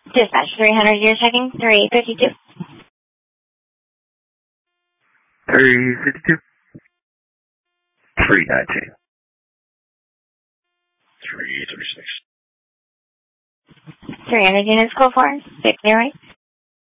Dispatch 300, you're checking 352. 352. 392. 336. 300 units, call for 608.